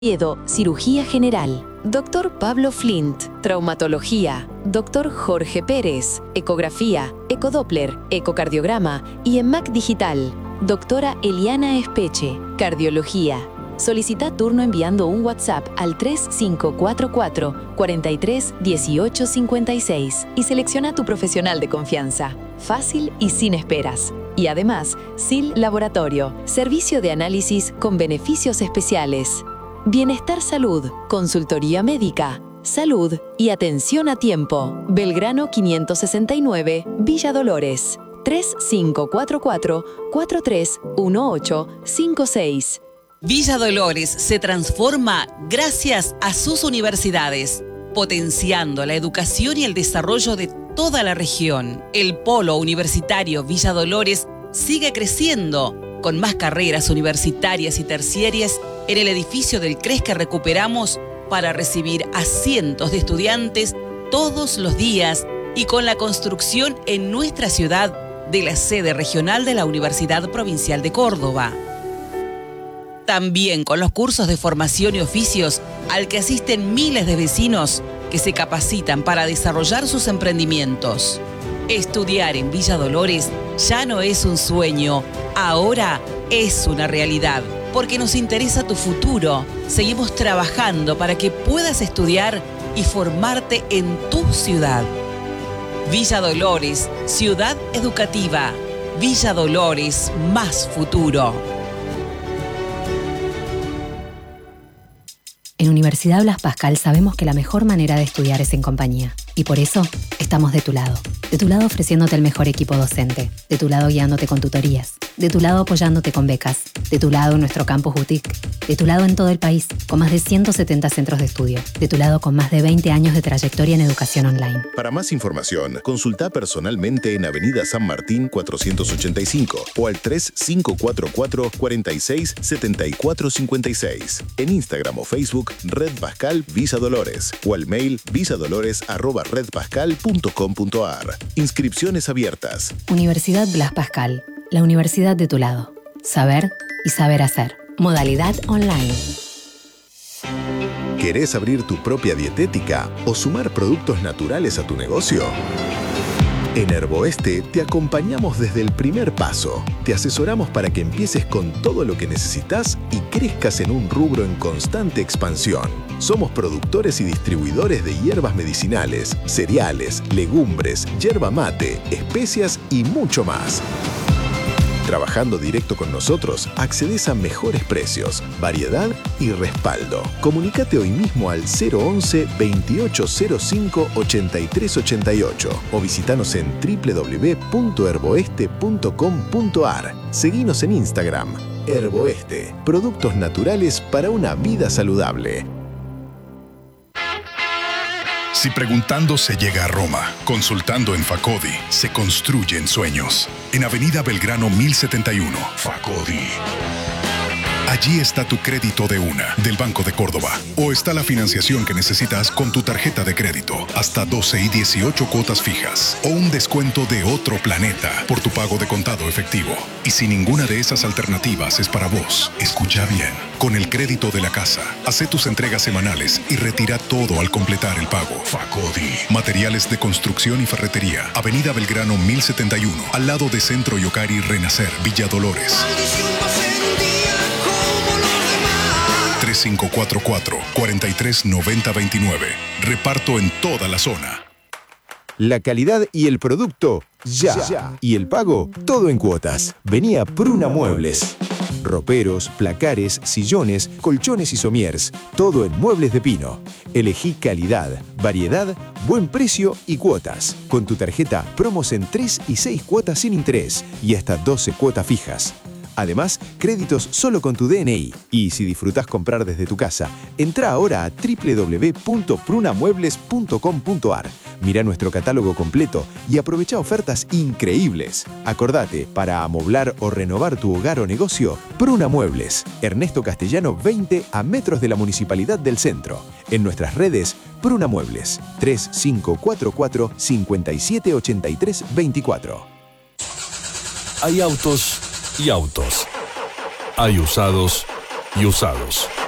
Oviedo, Cirugía General. Dr. Pablo Flint, Traumatología. Dr. Jorge Pérez, Ecografía, Ecodoppler, Ecocardiograma y EMAC Digital. Doctora Eliana Espeche, Cardiología. Solicita turno enviando un WhatsApp al 3544 43 18 56 y selecciona tu profesional de confianza. Fácil y sin esperas. Y además, SIL Laboratorio, servicio de análisis con beneficios especiales. Bienestar Salud, consultoría médica, salud y atención a tiempo. Belgrano 569, Villa Dolores. 3544 4318 56. Villa Dolores se transforma gracias a sus universidades, potenciando la educación y el desarrollo de toda la región. El polo universitario Villa Dolores sigue creciendo, con más carreras universitarias y terciarias en el edificio del CRES que recuperamos para recibir a cientos de estudiantes todos los días y con la construcción en nuestra ciudad de la sede regional de la Universidad Provincial de Córdoba. También con los cursos de formación y oficios al que asisten miles de vecinos que se capacitan para desarrollar sus emprendimientos. Estudiar en Villa Dolores ya no es un sueño, ahora es una realidad, porque nos interesa tu futuro. Seguimos trabajando para que puedas estudiar y formarte en tu ciudad. Villa Dolores, ciudad educativa. Villa Dolores, más futuro. En Universidad Blas Pascal sabemos que la mejor manera de estudiar es en compañía. Y por eso estamos de tu lado. De tu lado ofreciéndote el mejor equipo docente. De tu lado guiándote con tutorías. De tu lado apoyándote con becas. De tu lado en nuestro campus boutique. De tu lado en todo el país, con más de 170 centros de estudio. De tu lado con más de 20 años de trayectoria en educación online. Para más información, consulta personalmente en Avenida San Martín 485 o al 3544 46 74 56. En Instagram o Facebook, Red Pascal Villa Dolores o al mail villadolores@redpascal.com.ar. Inscripciones abiertas. Universidad Blas Pascal, la universidad de tu lado. Saber y saber hacer. Modalidad online. ¿Querés abrir tu propia dietética o sumar productos naturales a tu negocio? En Herboeste te acompañamos desde el primer paso. Te asesoramos para que empieces con todo lo que necesitas y crezcas en un rubro en constante expansión. Somos productores y distribuidores de hierbas medicinales, cereales, legumbres, yerba mate, especias y mucho más. Trabajando directo con nosotros, accedes a mejores precios, variedad y respaldo. Comunícate hoy mismo al 011 2805 8388 o visítanos en www.herboeste.com.ar. Seguinos en Instagram. Herboeste, productos naturales para una vida saludable. Si preguntando se llega a Roma, consultando en Facodi, se construyen sueños. En Avenida Belgrano 1071, Facodi. Allí está tu crédito de una, del Banco de Córdoba. O está la financiación que necesitas con tu tarjeta de crédito, hasta 12 y 18 cuotas fijas. O un descuento de otro planeta por tu pago de contado efectivo. Y si ninguna de esas alternativas es para vos, escucha bien. Con el crédito de la casa, hacé tus entregas semanales y retira todo al completar el pago. Facodi. Materiales de construcción y ferretería. Avenida Belgrano 1071, al lado de Centro Yocari Renacer, Villa Dolores. 3544 439029. Reparto en toda la zona. La calidad y el producto, ya. Y el pago, todo en cuotas. Vení a Pruna Muebles. Roperos, placares, sillones, colchones y somiers. Todo en muebles de pino. Elegí calidad, variedad, buen precio y cuotas. Con tu tarjeta, promos en 3 y 6 cuotas sin interés y hasta 12 cuotas fijas. Además, créditos solo con tu DNI. Y si disfrutás comprar desde tu casa, entra ahora a www.prunamuebles.com.ar. Mirá nuestro catálogo completo y aprovecha ofertas increíbles. Acordate, para amoblar o renovar tu hogar o negocio, Pruna Muebles. Ernesto Castellano 20 a metros de la Municipalidad del Centro. En nuestras redes, Pruna Muebles. 3544 578324. Hay autos y autos. Hay usados y usados.